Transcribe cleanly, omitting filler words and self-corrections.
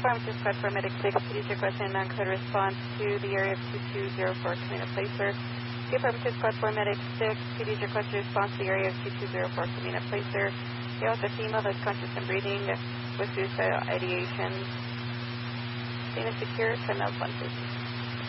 Affirmative Squad for Medic 6, please request a non-code response to the area of 2204 Camino Placer. The Affirmative Squad for Medic 6, please request a response to the area of 2204 Camino Placer. You have a female that's conscious and breathing with suicidal ideation. Scene is secure, 10 150.